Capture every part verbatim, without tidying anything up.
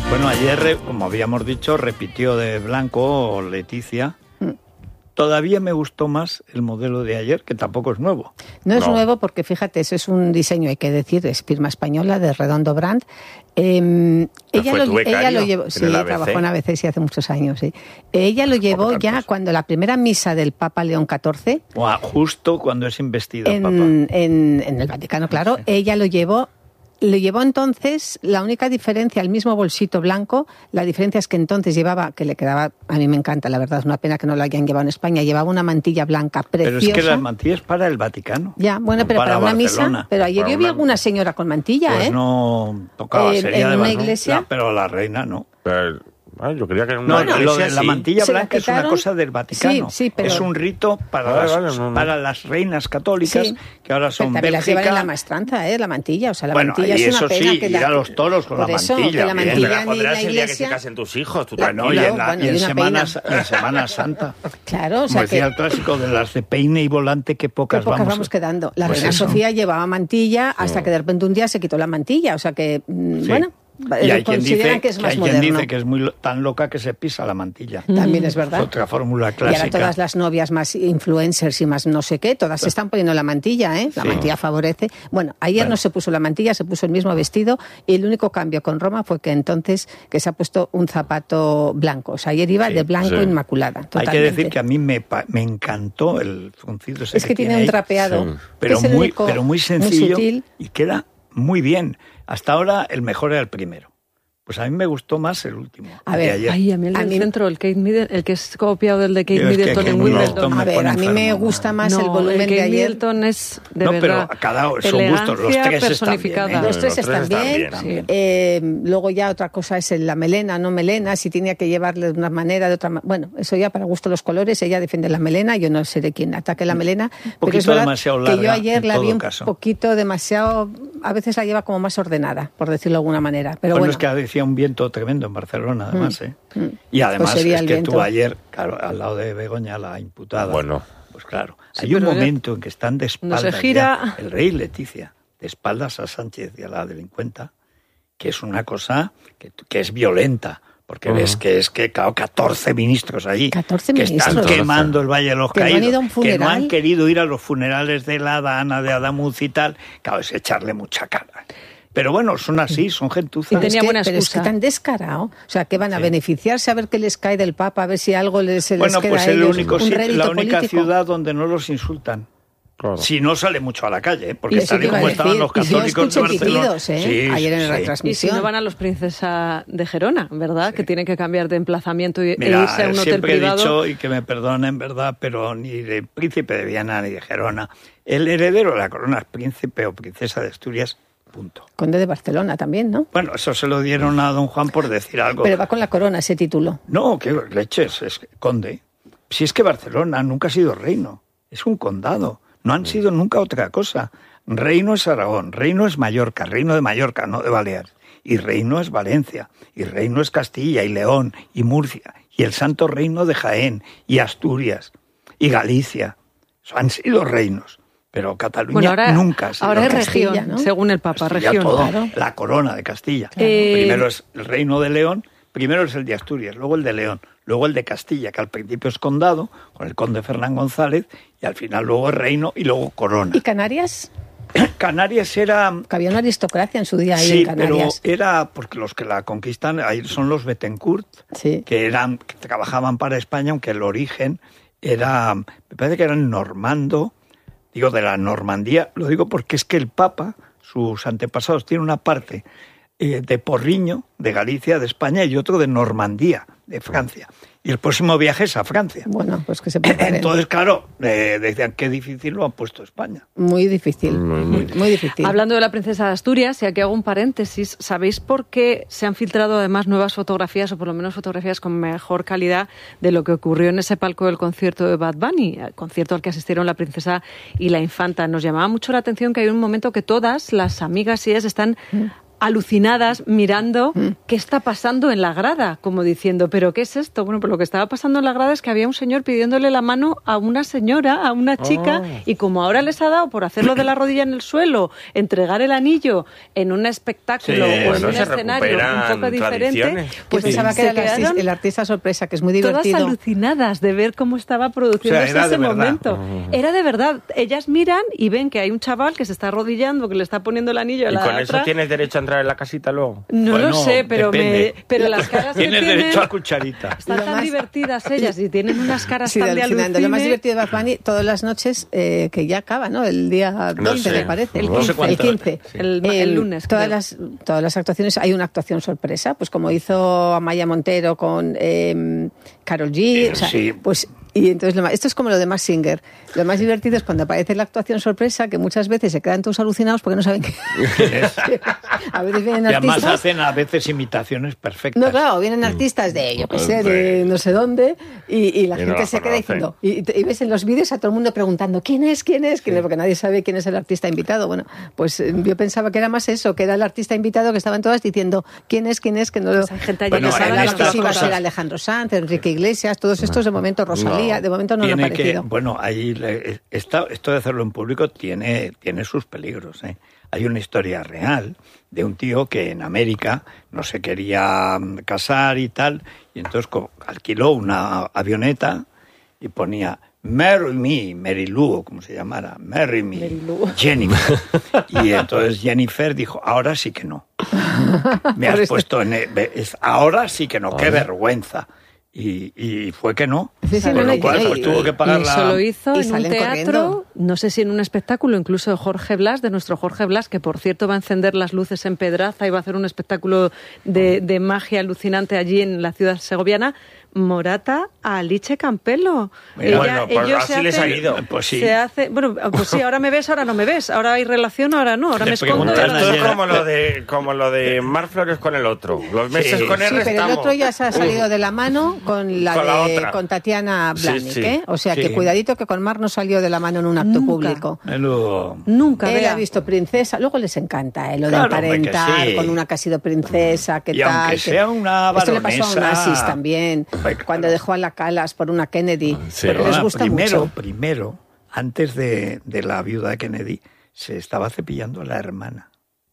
Bueno, ayer, como habíamos dicho, repitió de blanco Leticia. Todavía me gustó más el modelo de ayer, que tampoco es nuevo. No es no. nuevo porque, fíjate, eso es un diseño, hay que decir, es firma española, de Redondo Brand. Eh, ella, fue lo, ella lo llevó, sí, trabajó en A B C sí, hace muchos años, sí. Ella lo llevó ya cuando la primera misa del Papa León catorce... Wow, justo cuando es investido en, Papa. En, en el Vaticano, claro, sí. Ella lo llevó... Lo llevó entonces, la única diferencia, el mismo bolsito blanco, la diferencia es que entonces llevaba, que le quedaba, a mí me encanta, la verdad, es una pena que no lo hayan llevado en España, llevaba una mantilla blanca preciosa. Pero es que las mantillas para el Vaticano. Ya, bueno, pero para, para una Barcelona. misa, pero ayer para yo vi una... alguna señora con mantilla, pues ¿eh? no tocaba, eh, sería en de una Barcelona, iglesia. Pero la reina no. Pero... Ah, yo creía que era no, una no, lo de la sí. mantilla blanca es una cosa del Vaticano. Sí, sí, pero... Es un rito para, vale, las, vale, no, no. para las reinas católicas, sí. que ahora son pero Bélgica. Las llevan en la maestranza, ¿eh? La mantilla, o sea, la bueno, mantilla y es una eso pena sí, que ir la... a los toros con Por la eso, mantilla. que la mantilla Bien, ni la el día que se iglesia... casen tus hijos, tú bueno, y en, la, bueno, y en, y semana, y en Semana Santa. Claro, o sea como decía que... el clásico de las de peine y volante, que pocas, que pocas vamos, vamos quedando. La pues reina eso. Sofía llevaba mantilla hasta sí. que de repente un día se quitó la mantilla, o sea que, sí. bueno... Y hay quien dice que es más que, hay moderno. quien dice que es muy tan loca que se pisa la mantilla. También es verdad. Es otra fórmula clásica. Y ahora todas las novias más influencers y más no sé qué, todas se están poniendo la mantilla, ¿eh? La sí. mantilla favorece. Bueno, ayer bueno. no se puso la mantilla, se puso el mismo vestido y el único cambio con Roma fue que entonces que se ha puesto un zapato blanco. O sea, ayer iba sí, de blanco sí. inmaculada. Totalmente. Hay que decir que a mí me, me encantó el fruncido ese Es que, que tiene tiene un trapeado. sí. pero, es muy, único, pero muy sencillo muy sutil. Y queda muy bien. Hasta ahora el mejor era el primero. Pues a mí me gustó más el último. A ver, ayer. Ay, a mí el del mí... centro, el Kate Middleton, el que es copiado del de Kate Yo Middleton es que en Wimbledon. A ver, a mí enfermo, me gusta más no, el volumen el de Kate ayer. Middleton es de no, verdad. pero cada son gustos, los tres personificada. están bien. ¿eh? Los tres están, están bien. bien, sí. eh, luego ya otra cosa es la melena, no melena, si tenía que llevarle de una manera, de otra manera. Bueno, eso ya para gusto los colores, ella defiende la melena, yo no sé de quién ataque la melena. Un pero poquito es verdad demasiado larga, que yo ayer la vi un caso. poquito demasiado, a veces la lleva como más ordenada, por decirlo de alguna manera. Pero bueno, bueno, es que decía un viento tremendo en Barcelona, además, ¿eh? Mm. Y además pues es que viento. tú ayer, claro, al lado de Begoña, la imputada. Bueno. Pues claro, Sí, hay un pero momento en que están de espaldas. no se gira. Ya, el rey Leticia, de espaldas a Sánchez y a la delincuenta, que es una cosa que, que es violenta. Porque uh-huh. ves que es que, claro, catorce ministros allí catorce que ministros. están quemando el Valle de los que Caídos, no han ido a un que no han querido ir a los funerales de la Dana, de Adamuz y tal. Claro, es echarle mucha cara. Pero bueno, son así, son gentuzas. Y tenía es que, buena pero es que tan descarado. O sea, que van a sí. beneficiarse a ver qué les cae del Papa, a ver si algo les, se bueno, les queda pues a el ellos. único Un sitio, la única político. ciudad donde no los insultan. Claro. Si no sale mucho a la calle, ¿eh? Porque y tal y como estaban los católicos de Barcelona. Pitidos, ¿eh? Sí, ayer en la sí. retransmisión. Y si no van a los Princesa de Gerona, ¿verdad? Sí. Que tienen que cambiar de emplazamiento y Mira, irse a un hotel siempre privado. he dicho, y que me perdonen, ¿verdad? Pero ni de príncipe de Viana ni de Gerona. El heredero de la corona es príncipe o princesa de Asturias. Punto. Conde de Barcelona también, ¿no? Bueno, eso se lo dieron a don Juan por decir algo. Pero va con la corona ese título. No, qué leches, es conde. Si es que Barcelona nunca ha sido reino, es un condado. No han sido nunca otra cosa. Reino es Aragón, reino es Mallorca, reino de Mallorca, no de Baleares. Y reino es Valencia, y reino es Castilla, y León, y Murcia, y el Santo Reino de Jaén, y Asturias, y Galicia. Eso han sido reinos. Pero Cataluña bueno, ahora, nunca ha sido ahora es Castilla, región, ¿no? según el Papa, Castilla, región. Todo, claro. La corona de Castilla. Claro. Eh, Primero es el reino de León, primero es el de Asturias, luego el de León, luego el de Castilla, que al principio es condado, con el conde Fernán González, y al final luego el reino y luego corona. ¿Y Canarias? Canarias era... Que había una aristocracia en su día ahí sí, en Canarias. pero era porque los que la conquistan ahí son los Bettencourt, sí. que eran que trabajaban para España, aunque el origen era, me parece que eran normando, digo de la Normandía, lo digo porque es que el Papa, sus antepasados, tiene una parte eh, de Porriño, de Galicia, de España, y otro de Normandía, de Francia. Y el próximo viaje es a Francia. Bueno, pues que se preparen. Entonces, claro, eh, decían qué difícil lo ha puesto España. Muy difícil, muy, muy, muy difícil. Hablando de la princesa de Asturias, y aquí hago un paréntesis, ¿sabéis por qué se han filtrado además nuevas fotografías, o por lo menos fotografías con mejor calidad, de lo que ocurrió en ese palco del concierto de Bad Bunny, el concierto al que asistieron la princesa y la infanta? Nos llamaba mucho la atención que hay un momento que todas las amigas y ellas están alucinadas mirando mm. qué está pasando en la grada, como diciendo, ¿pero qué es esto? Bueno, pues lo que estaba pasando en la grada es que había un señor pidiéndole la mano a una señora, a una chica, oh. y como ahora les ha dado por hacerlo de la rodilla en el suelo, entregar el anillo en un espectáculo sí, o en bueno, un escenario un poco diferente, pues sí. pensaba que era el artista, el artista sorpresa, que es muy divertido. Todas alucinadas de ver cómo estaba produciéndose o sea, ese momento. Mm. Era de verdad. Ellas miran y ven que hay un chaval que se está arrodillando, que le está poniendo el anillo a la ¿Y con otra? Eso tienes derecho a entrar en la casita luego? No bueno, lo sé, pero, me, pero las caras que tienes tienen... derecho a cucharita. Están tan más... divertidas ellas y tienen unas caras sí, tan de alucine. Lo más divertido de Bad Bunny, todas las noches, eh, que ya acaba, ¿no? El día no doce, sé. me parece. El quince. El, quince. Sí. El, el, el lunes. Todas las, todas las actuaciones, hay una actuación sorpresa, pues como hizo Amaya Montero con eh, Karol G. O sea, sí. Pues... Y entonces, lo más, esto es como lo de Mask Singer. Lo más divertido es cuando aparece la actuación sorpresa, que muchas veces se quedan todos alucinados porque no saben qué es. A veces vienen y artistas... además hacen a veces imitaciones perfectas. No, claro, vienen artistas de, yo qué sé, de no sé dónde, y, y la y gente no se queda diciendo... Y, y ves en los vídeos a todo el mundo preguntando, ¿quién es? ¿Quién es? ¿Quién es? Porque nadie sabe quién es el artista invitado. Bueno, pues yo pensaba que era más eso, que era el artista invitado, que estaban todas diciendo, ¿quién es? ¿Quién es? Que no lo... Pues hay gente allí bueno, que sabe que sí iba a ser Alejandro Sanz, Enrique Iglesias, todos estos de momento, Rosalía, no, de momento no lo han que, bueno, ahí le, esta, esto de hacerlo en público tiene, tiene sus peligros, ¿eh? Hay una historia real de un tío que en América no se quería casar y tal, y entonces alquiló una avioneta y ponía Marry me, Mary Lou, como se llamara, Marry me, Mary Lou. Jennifer. Y entonces Jennifer dijo, ahora sí que no. Me has puesto en... Ahora sí que no, qué vergüenza. Y, y fue que no, sí, sí, con no, lo cual pues, tuvo que pagar y la... eso lo hizo y en un teatro, corriendo. No sé si en un espectáculo, incluso de Jorge Blas, de nuestro Jorge Blas, que por cierto va a encender las luces en Pedraza y va a hacer un espectáculo de, de magia alucinante allí en la ciudad segoviana. Morata a Alice Campelo. Ella, bueno, pues ellos así se les ha ido. Pues sí. Se hace, bueno, pues sí, ahora me ves, ahora no me ves. Ahora hay relación, ahora no. Ahora Le me escondo. Ahora Esto es como lo de, como lo de Mar Flores con el otro. Los meses sí, con él sí, pero estamos. el otro ya se ha salido de la mano con la, con la de, otra. con Tatiana Blahnik, sí, sí. ¿eh? O sea, sí. que cuidadito que con Mar no salió de la mano en un acto Nunca. público. Lo... Nunca, Él vea. ha visto princesa, luego les encanta, ¿eh? Lo Claro, de emparentar sí. con una que ha sido princesa, que y tal. aunque que... sea una Esto le pasó a baronesa... Onassis también, Claro. cuando dejó a la Calas por una Kennedy. Sí. Pero les gusta primero, mucho. primero, antes de, de la viuda de Kennedy, se estaba cepillando a la hermana.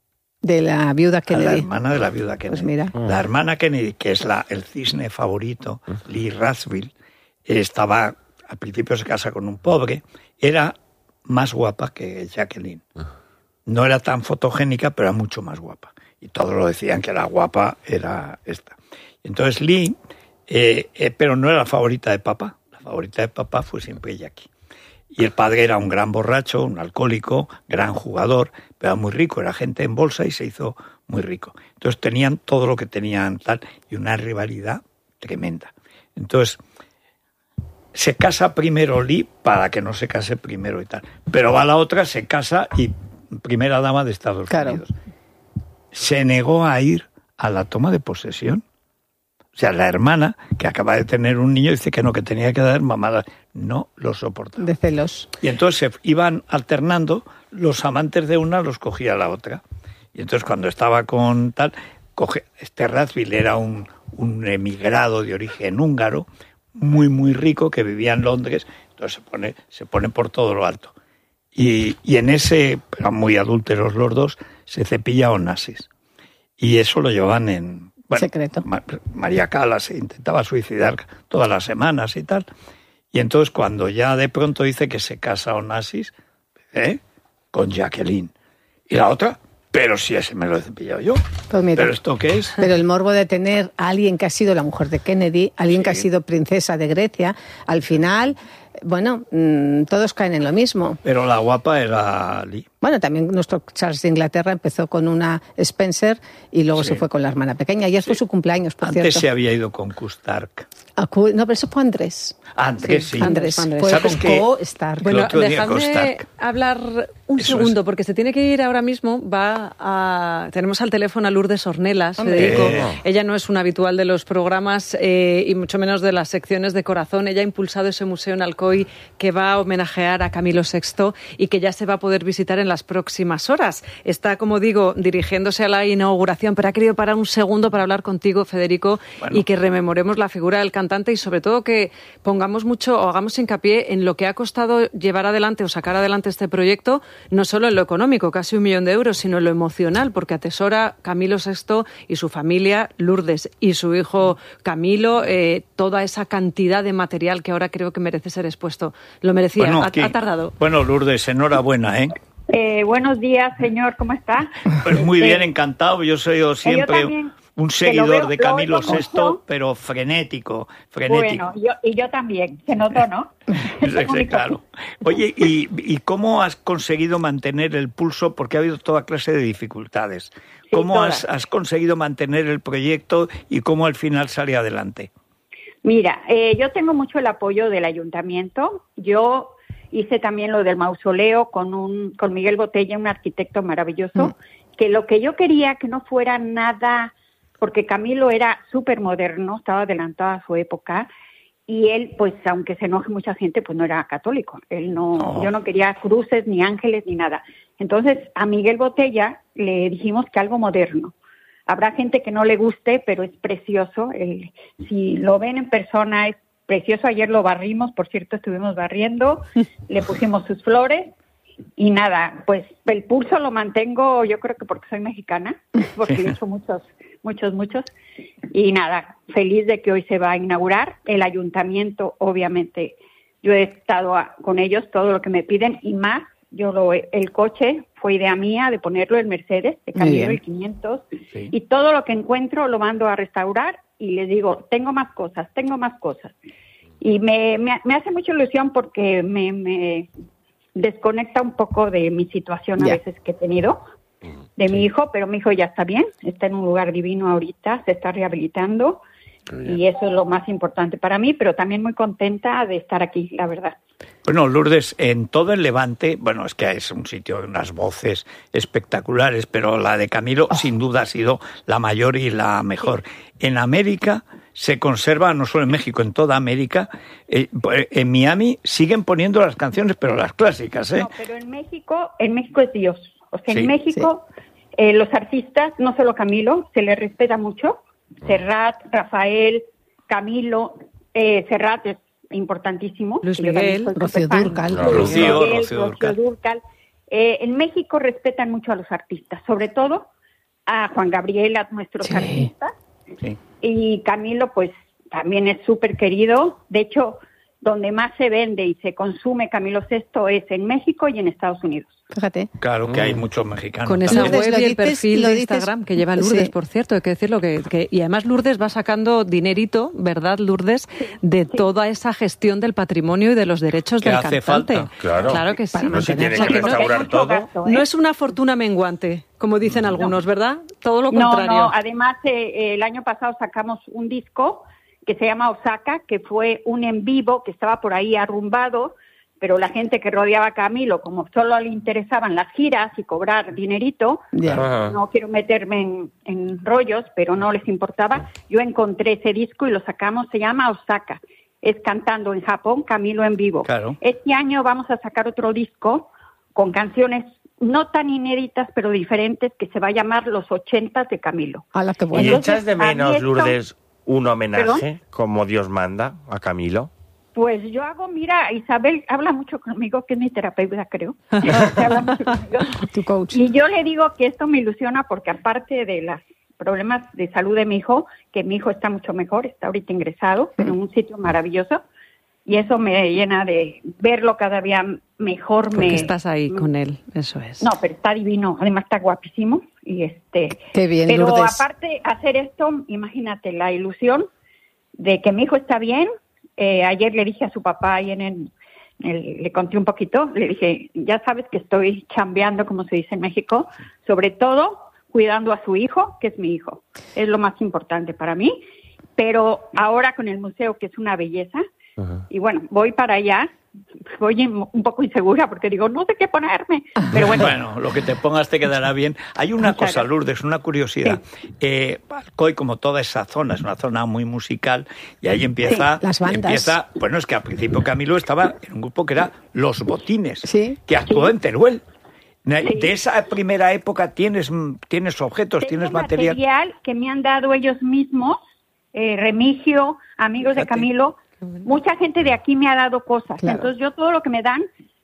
De la viuda Kennedy. A la hermana de la viuda Kennedy. Pues mira. La hermana Kennedy, que es la, el cisne favorito, Lee Radziwill, estaba, al principio se casa con un pobre, era más guapa que Jacqueline. No era tan fotogénica, pero era mucho más guapa. Y todos lo decían que la guapa era esta. Entonces Lee, eh, eh, pero no era la favorita de papá. La favorita de papá fue siempre Jackie. Y el padre era un gran borracho, un alcohólico, gran jugador, pero era muy rico, era gente en bolsa y se hizo muy rico. Entonces tenían todo lo que tenían tal, y una rivalidad tremenda. Entonces, se casa primero Lee para que no se case primero y tal. Pero va la otra, se casa y primera dama de Estados Claro. Unidos. Se negó a ir a la toma de posesión. O sea, la hermana, que acaba de tener un niño, dice que no, que tenía que dar mamadas. No lo soportaba. De celos. Y entonces se iban alternando, los amantes de una los cogía la otra. Y entonces cuando estaba con tal, coge, este Radziwill era un, un emigrado de origen húngaro, muy, muy rico, que vivía en Londres, entonces se pone, se pone por todo lo alto. Y, y en ese, eran muy adúlteros los dos, se cepilla a Onassis. Y eso lo llevaban en... Bueno, secreto. Ma- María Callas se intentaba suicidar todas las semanas y tal. Y entonces cuando ya de pronto dice que se casa Onassis, ¿eh? Con Jacqueline. Y la otra, pero si ese me lo he cepillado yo. Pues mira. ¿Pero esto qué es? Pero el morbo de tener a alguien que ha sido la mujer de Kennedy, alguien Sí. que ha sido princesa de Grecia, al final, bueno, mmm, todos caen en lo mismo. Pero la guapa era Lee. Bueno, también nuestro Charles de Inglaterra empezó con una Spencer y luego Sí. se fue con la hermana pequeña. Ayer Sí. fue su cumpleaños, por Antes cierto. se había ido con Q-Stark. A Cu- No, pero eso fue Andrés. Andrés, sí. Andrés, Andrés. fue ¿Sabes con qué? Co-Stark. Bueno, Bueno, otro día dejadme Kostak. hablar un Eso segundo, es. porque se tiene que ir ahora mismo. Va a... Tenemos al teléfono a Lourdes Ornelas, Hombre. Federico. Eh. Ella no es una habitual de los programas eh, y mucho menos de las secciones de corazón. Ella ha impulsado ese museo en Alcoy que va a homenajear a Camilo sexto y que ya se va a poder visitar en la las próximas horas. Está, como digo, dirigiéndose a la inauguración, pero ha querido parar un segundo para hablar contigo, Federico, bueno. y que rememoremos la figura del cantante y sobre todo que pongamos mucho o hagamos hincapié en lo que ha costado llevar adelante o sacar adelante este proyecto, no solo en lo económico, casi un millón de euros, sino en lo emocional, porque atesora Camilo sexto y su familia, Lourdes, y su hijo Camilo, eh, toda esa cantidad de material que ahora creo que merece ser expuesto. Lo merecía, bueno, ha, aquí, ha tardado. Bueno, Lourdes, enhorabuena, ¿eh? Eh, buenos días, señor, ¿cómo está? Pues muy este, bien, encantado. Yo soy yo siempre yo también, un seguidor veo, de Camilo sexto, mucho. pero frenético, frenético. Bueno, yo, y yo también, se notó, ¿no? Sí, sí, claro. Oye, ¿y, ¿y cómo has conseguido mantener el pulso? Porque ha habido toda clase de dificultades. ¿Cómo sí, has, has conseguido mantener el proyecto y cómo al final sale adelante? Mira, eh, yo tengo mucho el apoyo del ayuntamiento. Yo hice también lo del mausoleo con un con Miguel Botella, un arquitecto maravilloso, mm. que lo que yo quería que no fuera nada, porque Camilo era súper moderno, estaba adelantado a su época, y él, pues, aunque se enoje mucha gente, pues no era católico. Él no, oh. Yo no quería cruces, ni ángeles, ni nada. Entonces, a Miguel Botella le dijimos que algo moderno. Habrá gente que no le guste, pero es precioso. El, si lo ven en persona, es precioso. Ayer lo barrimos, por cierto, estuvimos barriendo, le pusimos sus flores y nada, pues el pulso lo mantengo, yo creo que porque soy mexicana, porque le he hecho muchos, muchos, muchos. Y nada, feliz de que hoy se va a inaugurar. El ayuntamiento, obviamente, yo he estado a, con ellos, todo lo que me piden y más. Yo lo, el coche fue idea mía de ponerlo el Mercedes, de Camilo el quinientos, sí. Y todo lo que encuentro lo mando a restaurar y les digo, tengo más cosas, tengo más cosas. Y me, me, me hace mucha ilusión porque me, me desconecta un poco de mi situación a yeah. veces que he tenido, de sí. mi hijo, pero mi hijo ya está bien, está en un lugar divino ahorita, se está rehabilitando y eso es lo más importante para mí, pero también muy contenta de estar aquí, la verdad. Bueno, Lourdes, en todo el Levante, bueno, es que es un sitio de unas voces espectaculares, pero la de Camilo oh. sin duda ha sido la mayor y la mejor. Sí. En América se conserva, no solo en México, en toda América, eh, en Miami siguen poniendo las canciones, pero las clásicas, ¿eh? No, pero en México, en México es Dios. O sea, sí, en México sí. eh, los artistas, no solo Camilo, se les respeta mucho. Serrat, Rafael, Camilo, eh, Serrat es importantísimo. Luis Miguel, Rocío Dúrcal. Rocío, Rocío, Rocío Dúrcal. Dúrcal. Eh, en México respetan mucho a los artistas, sobre todo a Juan Gabriel, a nuestros sí. artistas. Sí. Y Camilo, pues, también es súper querido. De hecho, donde más se vende y se consume Camilo sexto es en México y en Estados Unidos. Fíjate. Claro que hay muchos mexicanos. Con esa también. web y el perfil lo de dices, Instagram que lleva Lourdes, sí. por cierto, hay que decirlo. Que, que, y además Lourdes va sacando dinerito, ¿verdad, Lourdes? De sí. toda esa gestión del patrimonio y de los derechos que del hace cantante. Falta. Claro. Claro que sí. No si tiene o sea, que que restaurar no, todo. Gasto, ¿eh? No es una fortuna menguante, como dicen algunos, no. ¿verdad? Todo lo contrario. No, no. Además, eh, el año pasado sacamos un disco que se llama Osaka, que fue un en vivo que estaba por ahí arrumbado, pero la gente que rodeaba a Camilo, como solo le interesaban las giras y cobrar dinerito, yeah. no quiero meterme en, en rollos, pero no les importaba, yo encontré ese disco y lo sacamos, se llama Osaka, es cantando en Japón, Camilo en vivo. Claro. Este año vamos a sacar otro disco con canciones no tan inéditas, pero diferentes, que se va a llamar Los ochentas de Camilo. ¡Hala, qué bueno! ¿Y Entonces, echas de menos, esto... Lourdes, un homenaje, ¿Perdón? como Dios manda, a Camilo? Pues yo hago, mira, Isabel habla mucho conmigo, que es mi terapeuta, creo. habla mucho conmigo. Tu coach. Y yo le digo que esto me ilusiona porque aparte de los problemas de salud de mi hijo, que mi hijo está mucho mejor, está ahorita ingresado en un sitio maravilloso, y eso me llena de verlo cada día mejor. Porque me estás ahí con él, eso es. No, pero está divino, además está guapísimo. Y este, Qué bien, pero Lourdes. Aparte hacer esto, imagínate la ilusión de que mi hijo está bien. Eh, ayer le dije a su papá, y en el, el, le conté un poquito, le dije, ya sabes que estoy chambeando, como se dice en México, sobre todo cuidando a su hijo, que es mi hijo. Es lo más importante para mí. Pero ahora con el museo, que es una belleza, uh-huh. y bueno, voy para allá, voy un poco insegura porque digo, no sé qué ponerme. Pero bueno, bueno, lo que te pongas te quedará bien. Hay una Muchas cosa, gracias. Lourdes, una curiosidad. Sí. Eh, Alcoy, como toda esa zona, es una zona muy musical y ahí empieza... Sí, las bandas. Empieza, bueno, es que al principio Camilo estaba en un grupo que era Los Botines, sí. que actuó sí. en Teruel. De sí. esa primera época tienes, tienes objetos, Tengo tienes material. material que me han dado ellos mismos, eh, Remigio, amigos Fíjate. de Camilo. Mucha gente de aquí me ha dado cosas. Claro. Entonces yo todo lo que me dan,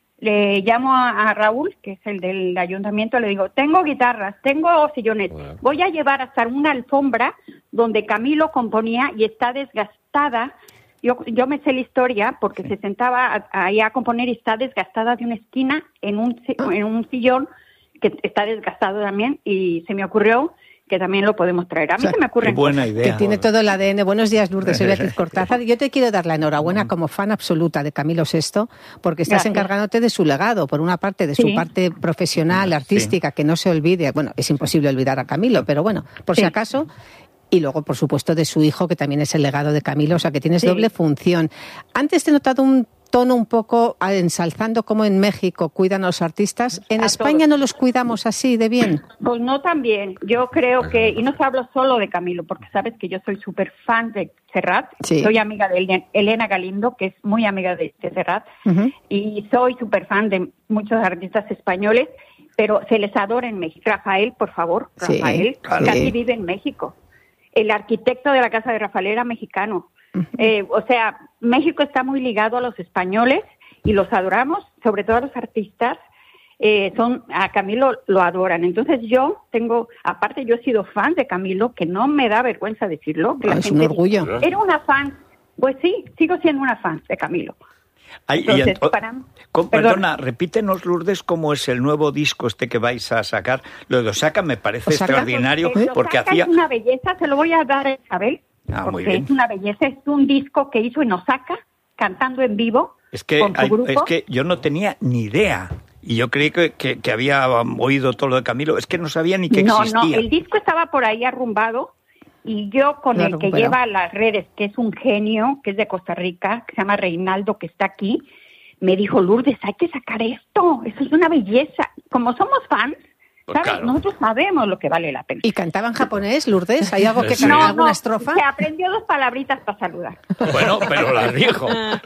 le llamo a, a Raúl, que es el del ayuntamiento, le digo, tengo guitarras, tengo sillones, bueno. voy a llevar hasta una alfombra donde Camilo componía y está desgastada. Yo, yo me sé la historia porque sí. se sentaba ahí a componer y está desgastada de una esquina en un, en un sillón que está desgastado también, y se me ocurrió que también lo podemos traer. A mí o sea, se me ocurre. Qué buena idea. Que tiene todo el A D N. Buenos días, Lourdes. Soy Beatriz Cortázar. Yo te quiero dar la enhorabuena como fan absoluta de Camilo sexto, porque estás Gracias. encargándote de su legado, por una parte, de su sí. parte profesional, artística, sí. que no se olvide. Bueno, es imposible olvidar a Camilo, pero bueno, por sí. si acaso. Y luego, por supuesto, de su hijo, que también es el legado de Camilo, o sea, que tienes sí. doble función. Antes te he notado un tono un poco ensalzando cómo en México cuidan a los artistas. ¿En a España todos. no los cuidamos así de bien? Pues no tan bien. Yo creo que, y no se hablo solo de Camilo, porque sabes que yo soy súper fan de Serrat. Sí. Soy amiga de Elena Galindo, que es muy amiga de, de Serrat. Uh-huh. Y soy súper fan de muchos artistas españoles, pero se les adora en México. Rafael, por favor, Rafael, sí, claro. casi vive en México. El arquitecto de la casa de Rafael era mexicano. Uh-huh. Eh, o sea, México está muy ligado a los españoles y los adoramos, sobre todo a los artistas. Eh, son a Camilo lo adoran. Entonces yo tengo, aparte yo he sido fan de Camilo, que no me da vergüenza decirlo. Que ah, la es gente un orgullo. Dice, era una fan. Pues sí, sigo siendo una fan de Camilo. Ay, Entonces, ent- para... con, perdona, repítenos, Lourdes, cómo es el nuevo disco este que vais a sacar. Lo de Osaka me parece Osaka, extraordinario pues, porque Osaka hacía... es una belleza, se lo voy a dar a Isabel, ah, porque muy bien. es una belleza. Es un disco que hizo en Osaka, cantando en vivo es que con su hay, grupo. Es que yo no tenía ni idea. Y yo creí que, que, que había oído todo lo de Camilo. Es que no sabía ni que no, existía. No, no, el disco estaba por ahí arrumbado. Y yo con claro, el que pero... lleva las redes, que es un genio, que es de Costa Rica, que se llama Reinaldo, que está aquí, me dijo, Lourdes, hay que sacar esto, eso es una belleza. Como somos fans, pues ¿sabes? Claro. Nosotros sabemos lo que vale la pena. ¿Y cantaba en japonés, Lourdes? ¿Hay algo que sí. canta no, alguna no, estrofa? Se aprendió dos palabritas para saludar. Bueno, pero las dijo.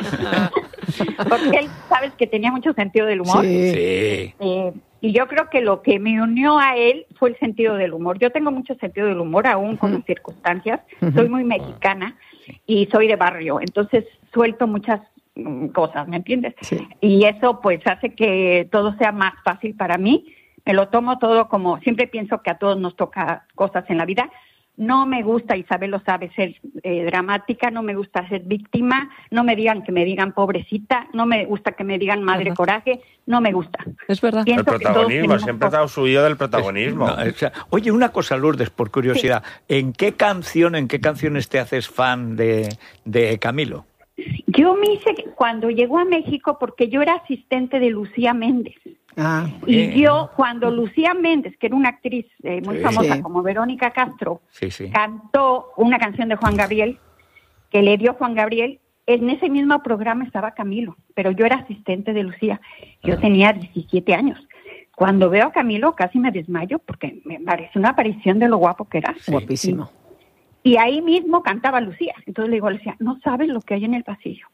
Porque él, sabes que tenía mucho sentido del humor. Sí. sí. Eh, y yo creo que lo que me unió a él fue el sentido del humor. Yo tengo mucho sentido del humor, aún con uh-huh. las circunstancias. Uh-huh. Soy muy mexicana y soy de barrio, entonces suelto muchas cosas, ¿me entiendes? Sí. Y eso pues hace que todo sea más fácil para mí. Me lo tomo todo como, siempre pienso que a todos nos toca cosas en la vida. No me gusta, Isabel lo sabe, ser eh, dramática, no me gusta ser víctima, no me digan que me digan pobrecita, no me gusta que me digan madre uh-huh. coraje, no me gusta. Es verdad. Pienso el protagonismo, siempre te ha subido del protagonismo. No, o sea, oye, una cosa, Lourdes, por curiosidad, sí. ¿en qué canción, en qué canciones te haces fan de, de Camilo? Yo me hice cuando llegó a México porque yo era asistente de Lucía Méndez. Ah, y bien. Yo, cuando Lucía Méndez, que era una actriz eh, muy sí, famosa sí. como Verónica Castro, sí, sí. cantó una canción de Juan Gabriel, que le dio Juan Gabriel, en ese mismo programa estaba Camilo, pero yo era asistente de Lucía. Yo ah. tenía diecisiete años. Cuando veo a Camilo casi me desmayo porque me pareció una aparición de lo guapo que era. Sí. Guapísimo. Y, y ahí mismo cantaba Lucía. Entonces le digo a Lucía, no sabes lo que hay en el pasillo.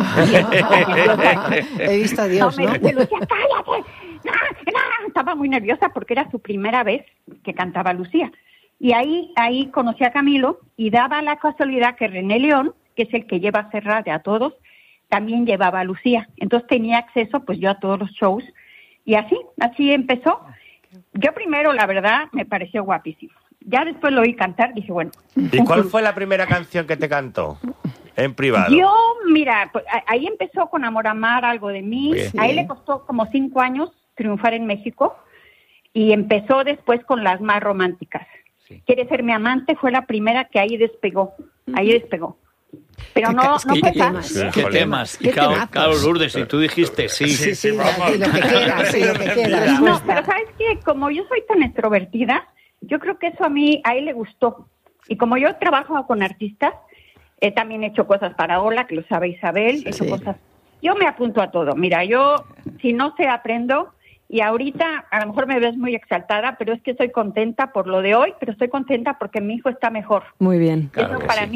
He visto a Dios, ¿no? Me dice Lucía, cállate. No, no. Estaba muy nerviosa porque era su primera vez que cantaba Lucía. Y ahí, ahí conocí a Camilo y daba la casualidad que René León, que es el que lleva a Serrat a todos, también llevaba a Lucía. Entonces tenía acceso pues yo a todos los shows. Y así, así empezó. Yo primero, la verdad, me pareció guapísimo. Ya después lo oí cantar, dije, bueno. ¿Y cuál fue la primera canción que te cantó? En privado. Yo, mira, pues, ahí empezó con Amor Amar, Algo de Mí. Sí. A él le costó como cinco años triunfar en México y empezó después con las más románticas. Sí. Quiere ser mi amante fue la primera que ahí despegó, ahí despegó. Pero no, no fue fácil. ¿Qué temas? Y claro, claro, Lourdes, y tú dijiste sí. Sí, sí, sí, vamos. Y lo que quieras, sí, lo que quieras. No, pero ¿sabes qué? Como yo soy tan extrovertida, yo creo que eso a mí, a él le gustó. Y como yo trabajo con artistas, he también hecho cosas para Ola, que lo sabe Isabel, he hecho sí. cosas. Yo me apunto a todo. Mira, yo, si no sé, aprendo. Y ahorita, a lo mejor me ves muy exaltada, pero es que estoy contenta por lo de hoy, pero estoy contenta porque mi hijo está mejor. Muy bien. Claro eso para sí. mí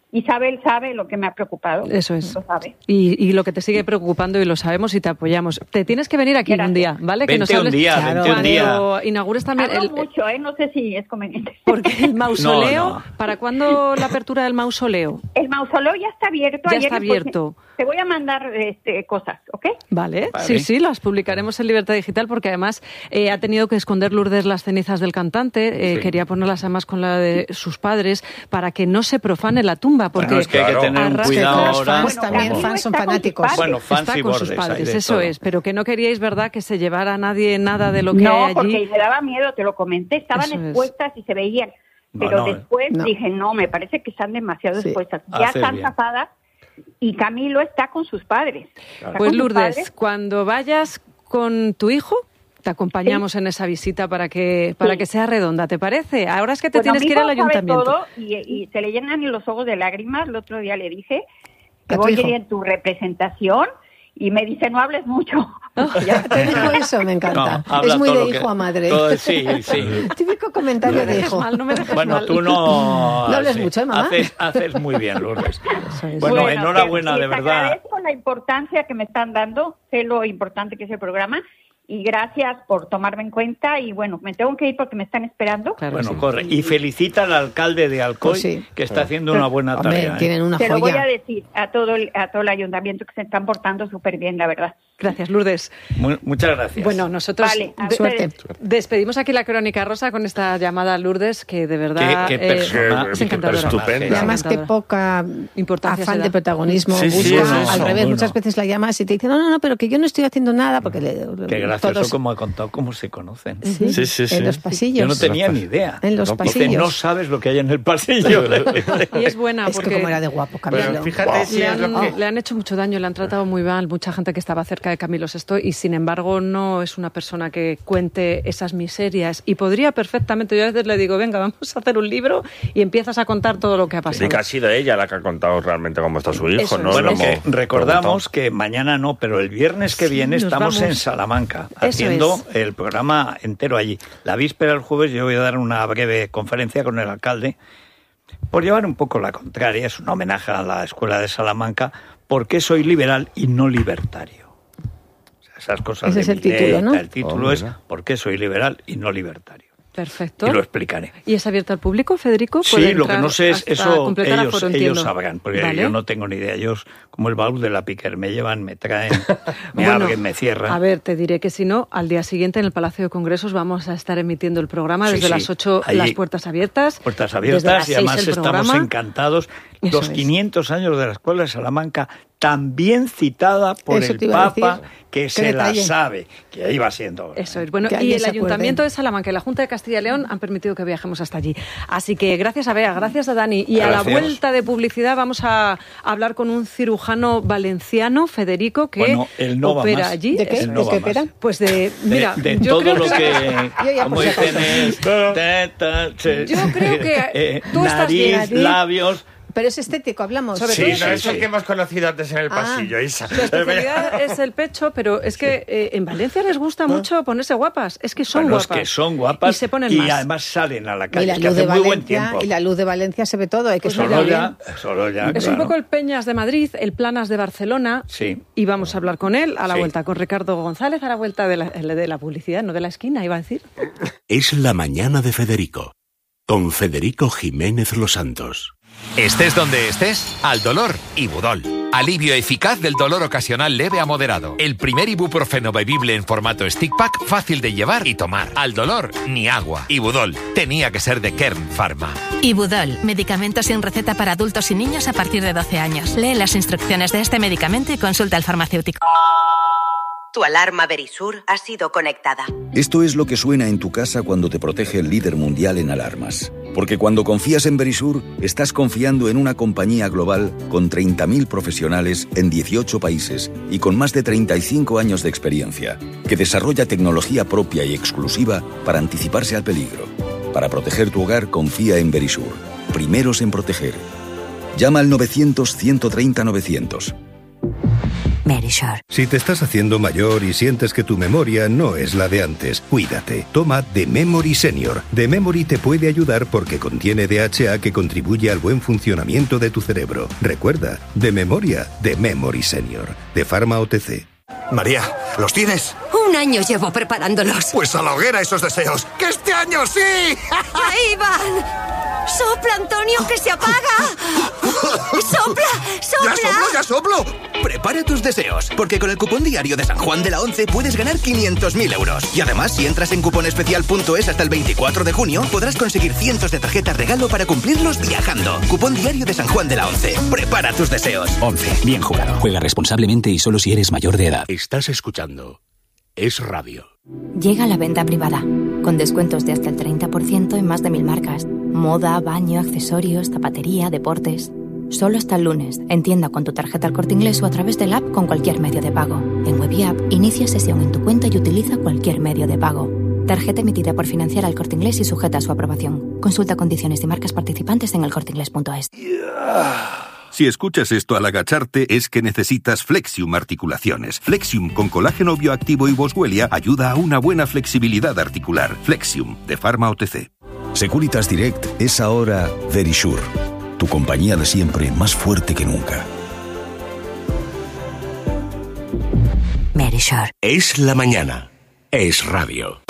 Isabel sabe lo que me ha preocupado. Eso es. Lo sabe. Y, y lo que te sigue preocupando, y lo sabemos y te apoyamos. Te tienes que venir aquí Gracias. un día, ¿vale? Vente que nos un hables día, claro, vente un día. cuando inaugures también Hablo el, mucho, ¿eh? No sé si es conveniente. porque el mausoleo. No, no. ¿Para cuándo la apertura del mausoleo? El mausoleo ya está abierto. Ya Ayer está le puse- abierto. Te voy a mandar este, cosas, ¿ok? Vale, Vale. sí, sí, las publicaremos en Libertad Digital porque además eh, ha tenido que esconder Lourdes las cenizas del cantante, eh, Sí. quería ponerlas además con la de sus padres para que no se profane la tumba, porque Bueno, es que hay que Claro. tener un arrastra cuidado con los ahora. fans Bueno, también, Camilo fans son está con sus fanáticos. padres. Bueno, fans está y con sus bordes, hay padres, de eso todo. es, pero que no queríais, ¿verdad?, que se llevara a nadie nada de lo que No, hay porque allí. me daba miedo, te lo comenté. Estaban Eso es. expuestas y se veían. No, Pero no, después no. dije, no, me parece que están demasiado Sí. expuestas. Ya Haces están bien. tapadas y Camilo está con sus padres. Está Pues con sus Lourdes, padres. cuando vayas con tu hijo, te acompañamos en esa visita para que para Sí. que sea redonda, ¿te parece? Ahora es que te Bueno, tienes mi que ir al hijo sabe ayuntamiento. todo y, y se le llenan los ojos de lágrimas. El otro día le dije ¿A que tu voy a hijo? ir en tu representación y me dice, no hables mucho. Porque ya- ¿Te dijo eso? Me encanta. No, habla es muy todo de lo que- hijo a madre. todo- sí, sí. Típico comentario No me de dejes hijo. mal, no me dejes Bueno, mal. tú no... No hables sí. mucho, ¿eh, mamá? Haces, haces muy bien, Lourdes. Eso es. Bueno, enhorabuena, que- de les verdad. agradezco la importancia que me están dando, sé lo importante que es el programa y gracias por tomarme en cuenta y bueno, me tengo que ir porque me están esperando. Claro, Bueno, sí. corre. Y felicita al alcalde de Alcoy, Pues sí. que está haciendo una buena Hombre, tarea. ¿eh? tienen una Se lo voy a joya. decir a todo el, a todo el ayuntamiento que se están portando súper bien, la verdad. Gracias, Lourdes. Mu- muchas gracias. Bueno, nosotros Vale, a de- Suerte. despedimos aquí la Crónica Rosa con esta llamada a Lourdes, que de verdad Qué- qué eh, persona- es qué encantadora. estupenda. Y además que Encantadora. poca Importancia se afán da. de protagonismo Sí, sí, busca, eso es. al revés, Bueno. muchas veces la llamas y te dicen, no, no, no, pero que yo no estoy haciendo nada, porque le, Qué gracioso todos- como ha contado cómo se conocen. Sí, Sí, sí, sí. en los pasillos. Yo no tenía ni idea. En los Dice, pasillos. no sabes lo que hay en el pasillo. Y es buena Es que porque como era de guapo, Camilo. Pero fíjate si le es lo han, que... le han hecho mucho daño, le han tratado muy mal mucha gente que estaba cerca de Camilo sexto y sin embargo no es una persona que cuente esas miserias y podría perfectamente, yo a veces le digo, venga, vamos a hacer un libro y empiezas a contar todo lo que ha pasado. Sí, que ha sido ella la que ha contado realmente cómo está su hijo, Eso ¿no? es. Bueno, Lo que hemos recordamos preguntado. que mañana no, pero el viernes que Sí, viene nos estamos vamos. en Salamanca, Eso haciendo es. el programa entero allí. La víspera del jueves yo voy a dar una breve conferencia con el alcalde por llevar un poco la contraria. Es un homenaje a la Escuela de Salamanca, porque soy liberal y no libertario. O sea, esas cosas Ese de es el Milei, título, ¿no? El título Oh, es mira. ¿por qué soy liberal y no libertario? Perfecto. Y lo explicaré. ¿Y es abierto al público, Federico? Sí, ¿Puede lo que entrar no sé es hasta eso, completar ellos, aforo, ellos entiendo? sabrán, porque Vale. yo no tengo ni idea. Ellos, como el baúl de la Piquer, me llevan, me traen, me Bueno, abren, me cierran. A ver, te diré que si no, al día siguiente en el Palacio de Congresos vamos a estar emitiendo el programa Sí, desde sí. las ocho, Allí, las puertas abiertas. Puertas desde abiertas las y seis además el estamos programa. encantados. Eso Los es. quinientos años de la Escuela de Salamanca, también citada por Eso el te iba a Papa, decir. que Qué se detalle. la sabe, que iba siendo ahora. Eso es. Bueno, Que y alguien el se acuerde. Ayuntamiento de Salamanca y la Junta de Castilla y León han permitido que viajemos hasta allí. Así que gracias a Bea, gracias a Dani. Y a la Gracias. vuelta de publicidad vamos a hablar con un cirujano valenciano, Federico, que Bueno, él no va opera más. allí. ¿De qué? Él no ¿De va qué más. opera? Pues de, De, mira, de yo todo creo lo que... que, Yo ya, como por si dicen, acaso. es ta, ta, che- Yo creo que eh, tú estás nariz, bien, Nariz. labios. Pero es estético, hablamos. Sobre Sí, todo no sí, es el sí. que hemos conocido antes en el Ah. pasillo, Isa. Su especialidad es el pecho, pero es que eh, en Valencia les gusta mucho ponerse guapas. Es que son Bueno, guapas. es que son guapas Y se ponen y más. además salen a la Y calle, la es que luz de hace muy buen Valencia, tiempo. y la luz de Valencia se ve todo, hay que Pues estudiar Sorolla, bien. Sorolla, Es un claro. poco el Peñas de Madrid, el Planas de Barcelona. Sí. Y vamos a hablar con él a la Sí. vuelta, con Ricardo González, a la vuelta de la, de la publicidad, no de la esquina, iba a decir. Es la mañana de Federico, con Federico Jiménez Los Santos. Estés donde estés, al dolor, Ibudol. Alivio eficaz del dolor ocasional leve a moderado. El primer ibuprofeno bebible en formato stick pack, fácil de llevar y tomar. Al dolor, ni agua. Ibudol. Tenía que ser de Kern Pharma. Ibudol, medicamento sin receta para adultos y niños a partir de doce años. Lee las instrucciones de este medicamento y consulta al farmacéutico. Tu alarma Verisur ha sido conectada. Esto es lo que suena en tu casa cuando te protege el líder mundial en alarmas. Porque cuando confías en Verisur, estás confiando en una compañía global con treinta mil profesionales en dieciocho países y con más de treinta y cinco años de experiencia, que desarrolla tecnología propia y exclusiva para anticiparse al peligro. Para proteger tu hogar, confía en Verisur. Primeros en proteger. Llama al novecientos, ciento treinta, novecientos. Verisure. Si te estás haciendo mayor y sientes que tu memoria no es la de antes, cuídate. Toma The Memory Senior. The Memory te puede ayudar porque contiene D H A que contribuye al buen funcionamiento de tu cerebro. Recuerda, de memoria, The Memory Senior. De Pharma O T C. María, ¿los tienes? Un año llevo preparándolos. Pues a la hoguera esos deseos. ¡Que este año sí! ¡Ahí van! ¡Sopla, Antonio, que se apaga! ¡Sopla! ¡Sopla! ¡Ya soplo, ya soplo! Prepara tus deseos, porque con el cupón diario de San Juan de la Once puedes ganar quinientos mil euros. Y además, si entras en cuponespecial punto es hasta el veinticuatro de junio, podrás conseguir cientos de tarjetas regalo para cumplirlos viajando. Cupón diario de San Juan de la Once. Prepara tus deseos. Once. Bien jugado. Juega responsablemente y solo si eres mayor de edad. Estás escuchando Es Radio. Llega la venta privada, con descuentos de hasta el treinta por ciento en más de mil marcas. Moda, baño, accesorios, zapatería, deportes. Solo hasta el lunes, en tienda con tu tarjeta El Corte Inglés o a través del app con cualquier medio de pago. En Web y App, inicia sesión en tu cuenta y utiliza cualquier medio de pago. Tarjeta emitida por Financiar El Corte Inglés y sujeta a su aprobación. Consulta condiciones y marcas participantes en el corte inglés punto es. Si escuchas esto al agacharte es que necesitas Flexium Articulaciones. Flexium con colágeno bioactivo y boswellia ayuda a una buena flexibilidad articular. Flexium, de Pharma O T C. Securitas Direct es ahora Verisure, tu compañía de siempre más fuerte que nunca. Verisure. Es la mañana. Es Radio.